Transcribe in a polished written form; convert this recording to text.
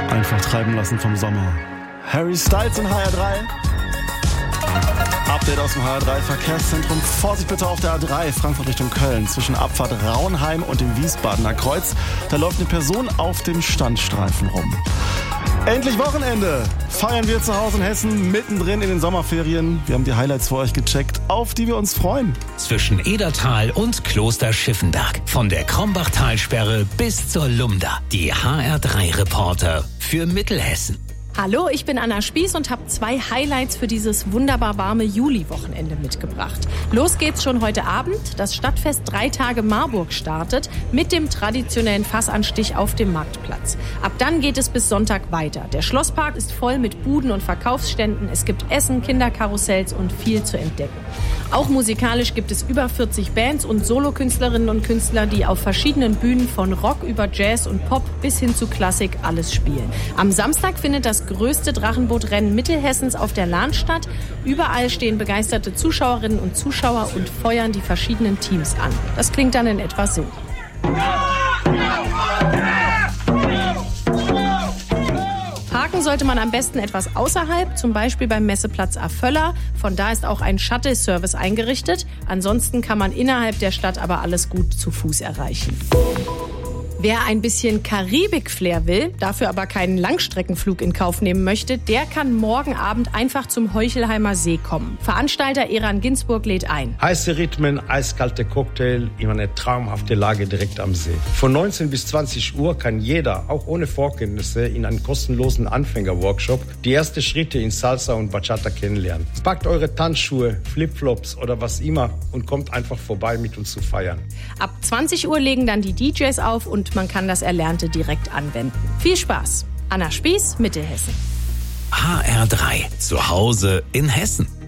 Einfach treiben lassen vom Sommer. Harry Styles in HR3. Update aus dem HR3 Verkehrszentrum. Vorsicht bitte auf der A3 Frankfurt Richtung Köln. Zwischen Abfahrt Raunheim und dem Wiesbadener Kreuz. Da läuft eine Person auf dem Standstreifen rum. Endlich Wochenende! Feiern wir zu Hause in Hessen, mittendrin in den Sommerferien. Wir haben die Highlights für euch gecheckt, auf die wir uns freuen. Zwischen Edertal und Kloster Schiffenberg. Von der Krombachtalsperre bis zur Lumda. Die HR3-Reporter für Mittelhessen. Hallo, ich bin Anna Spieß und habe 2 Highlights für dieses wunderbar warme Juli-Wochenende mitgebracht. Los geht's schon heute Abend. Das Stadtfest 3 Tage Marburg startet mit dem traditionellen Fassanstich auf dem Marktplatz. Ab dann geht es bis Sonntag weiter. Der Schlosspark ist voll mit Buden und Verkaufsständen. Es gibt Essen, Kinderkarussells und viel zu entdecken. Auch musikalisch gibt es über 40 Bands und Solokünstlerinnen und Künstler, die auf verschiedenen Bühnen von Rock über Jazz und Pop bis hin zu Klassik alles spielen. Am Samstag findet das größte Drachenbootrennen Mittelhessens auf der Lahn statt. Überall stehen begeisterte Zuschauerinnen und Zuschauer und feuern die verschiedenen Teams an. Das klingt dann in etwa so. Parken sollte man am besten etwas außerhalb, zum Beispiel beim Messeplatz Aföller. Von da ist auch ein Shuttle-Service eingerichtet. Ansonsten kann man innerhalb der Stadt aber alles gut zu Fuß erreichen. Wer ein bisschen Karibik-Flair will, dafür aber keinen Langstreckenflug in Kauf nehmen möchte, der kann morgen Abend einfach zum Heuchelheimer See kommen. Veranstalter Eran Ginsburg lädt ein. Heiße Rhythmen, eiskalte Cocktail, immer eine traumhafte Lage direkt am See. Von 19 bis 20 Uhr kann jeder, auch ohne Vorkenntnisse, in einem kostenlosen Anfängerworkshop die ersten Schritte in Salsa und Bachata kennenlernen. Packt eure Tanzschuhe, Flipflops oder was immer und kommt einfach vorbei, mit uns zu feiern. Ab 20 Uhr legen dann die DJs auf und man kann das Erlernte direkt anwenden. Viel Spaß! Anna Spieß, Mittelhessen. HR3, zu Hause in Hessen.